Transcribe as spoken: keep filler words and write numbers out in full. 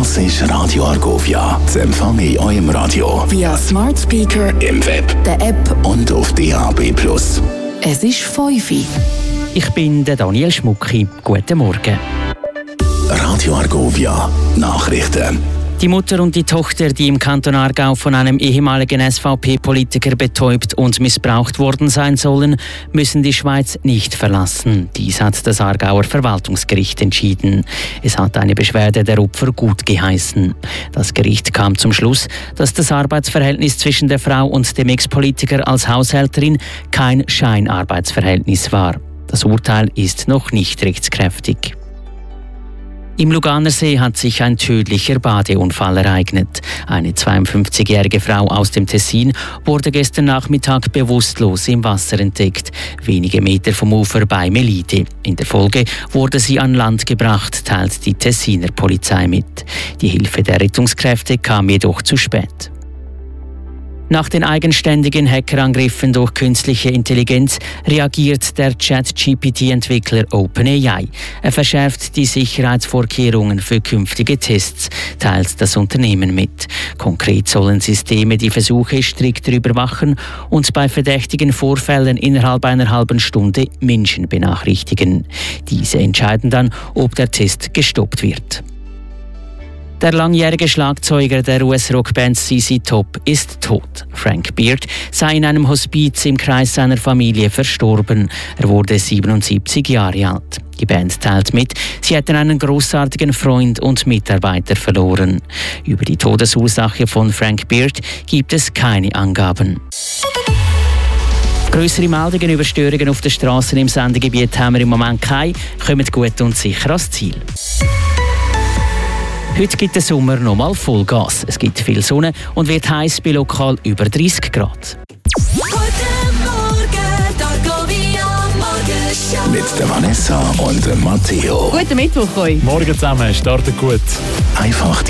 Das ist Radio Argovia. Das empfange ich auch im Radio. Via Smart Speaker, im Web, der App und auf D A B plus. Es ist fünf Uhr. Ich bin der Daniel Schmucki. Guten Morgen. Radio Argovia. Nachrichten. Die Mutter und die Tochter, die im Kanton Aargau von einem ehemaligen S V P-Politiker betäubt und missbraucht worden sein sollen, müssen die Schweiz nicht verlassen. Dies hat das Aargauer Verwaltungsgericht entschieden. Es hat eine Beschwerde der Opfer gut geheißen. Das Gericht kam zum Schluss, dass das Arbeitsverhältnis zwischen der Frau und dem Ex-Politiker als Haushälterin kein Scheinarbeitsverhältnis war. Das Urteil ist noch nicht rechtskräftig. Im Luganersee hat sich ein tödlicher Badeunfall ereignet. Eine zweiundfünfzigjährige Frau aus dem Tessin wurde gestern Nachmittag bewusstlos im Wasser entdeckt, wenige Meter vom Ufer bei Melide. In der Folge wurde sie an Land gebracht, teilt die Tessiner Polizei mit. Die Hilfe der Rettungskräfte kam jedoch zu spät. Nach den eigenständigen Hackerangriffen durch künstliche Intelligenz reagiert der Chat-G P T-Entwickler OpenAI. Er verschärft die Sicherheitsvorkehrungen für künftige Tests, teilt das Unternehmen mit. Konkret sollen Systeme die Versuche strikter überwachen und bei verdächtigen Vorfällen innerhalb einer halben Stunde Menschen benachrichtigen. Diese entscheiden dann, ob der Test gestoppt wird. Der langjährige Schlagzeuger der U S-Rockband Z Z Top ist tot. Frank Beard sei in einem Hospiz im Kreis seiner Familie verstorben. Er wurde siebenundsiebzig Jahre alt. Die Band teilt mit, sie hätten einen großartigen Freund und Mitarbeiter verloren. Über die Todesursache von Frank Beard gibt es keine Angaben. Grössere Meldungen über Störungen auf den Strassen im Sendegebiet haben wir im Moment keine. Kommt gut und sicher ans Ziel. Heute gibt der Sommer nochmal Vollgas. Es gibt viel Sonne und wird heiß bei lokal über dreißig Grad. Guten Morgen, Argovia Morgenshow. Mit der Vanessa und dem Matteo. Guten Mittwoch euch. Morgen zusammen, startet gut. Einfach